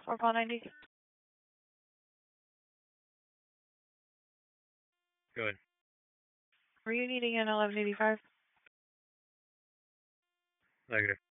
for call 90. Go ahead. Were you needing an 1185? Negative.